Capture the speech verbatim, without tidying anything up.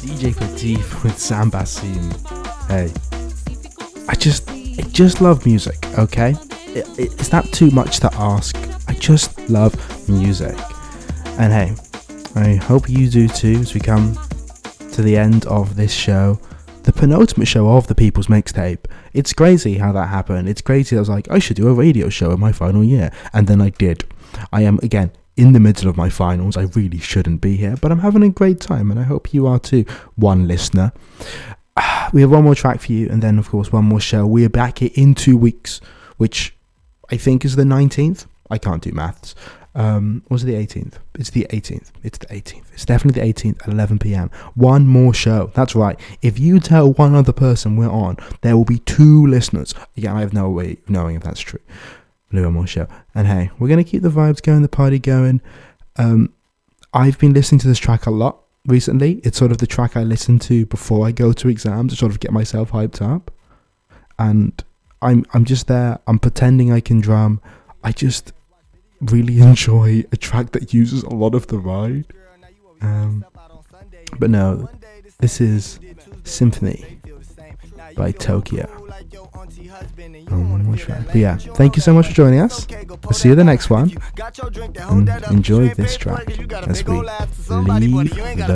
D J Latif with Sam Bassim. Hey, I just, I just love music, okay? It, it, is that too much to ask? I just love music. And hey, I hope you do too as we come to the end of this show. The penultimate show of the People's Mixtape. It's crazy how that happened. It's crazy. I was like, I should do a radio show in my final year. And then I did. I am, again, in the middle of my finals. I really shouldn't be here, but I'm having a great time, and I hope you are too, one listener. We have one more track for you, and then, of course, one more show. We are back here in two weeks, which I think is the nineteenth. I can't do maths. Um, was it the eighteenth? It's the eighteenth. It's the eighteenth. It's definitely the eighteenth at eleven p.m. One more show. That's right. If you tell one other person we're on, there will be two listeners. Again, I have no way of knowing if that's true. One more show. And hey, we're going to keep the vibes going, the party going. Um, I've been listening to this track a lot recently. It's sort of the track I listen to before I go to exams to sort of get myself hyped up. And I'm I'm just there. I'm pretending I can drum. I just really enjoy a track that uses a lot of the ride. Um, but no, this is Symphony by Tokyo. Um, one more track. But yeah, thank you so much for joining us. I'll see you in the next one. And enjoy this track as we leave the